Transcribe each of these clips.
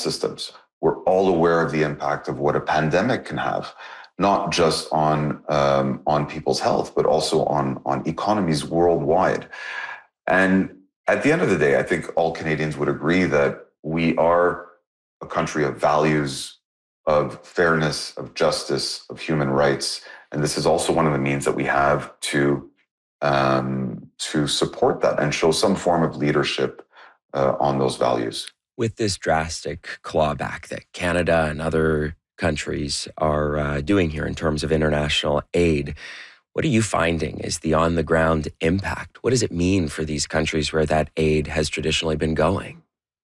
systems. We're all aware of the impact of what a pandemic can have, not just on people's health, but also on economies worldwide. And at the end of the day, I think all Canadians would agree that we are a country of values, of fairness, of justice, of human rights. And this is also one of the means that we have to support that and show some form of leadership on those values. With this drastic clawback that Canada and other countries are doing here in terms of international aid, what are you finding is the on-the-ground impact? What does it mean for these countries where that aid has traditionally been going?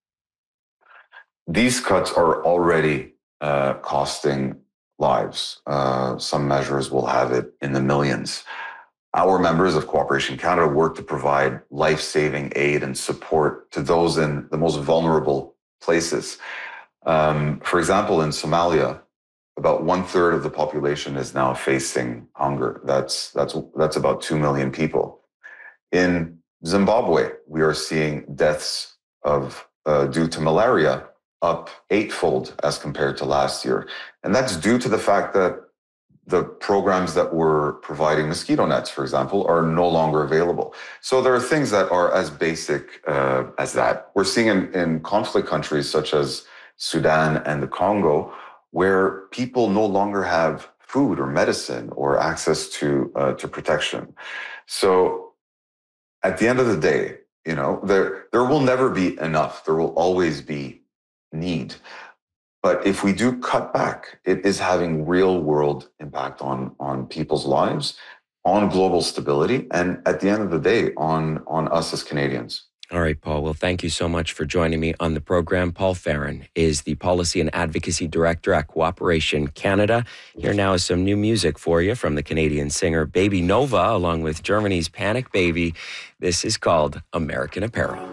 These cuts are already costing lives. Some measures will have it in the millions. Our members of Cooperation Canada work to provide life-saving aid and support to those in the most vulnerable places. For example, in Somalia, about 1/3 of the population is now facing hunger. That's about 2 million people. In Zimbabwe, we are seeing deaths due to malaria up 8-fold as compared to last year. And that's due to the fact that the programs that were providing mosquito nets, for example, are no longer available. So there are things that are as basic as that. We're seeing in conflict countries such as Sudan and the Congo, where people no longer have food or medicine or access to protection. So at the end of the day, there will never be enough. There will always be need. But if we do cut back, it is having real world impact on people's lives, on global stability, and at the end of the day, on us as Canadians. All right, Paul. Well, thank you so much for joining me on the program. Paul Farron is the Policy and Advocacy Director at Cooperation Canada. Here now is some new music for you from the Canadian singer Baby Nova, along with Germany's Panic Baby. This is called American Apparel.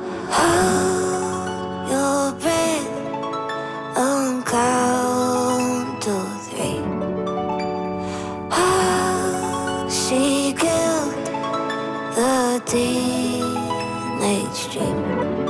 Hold your breath on count to 3. She killed the teenage dream.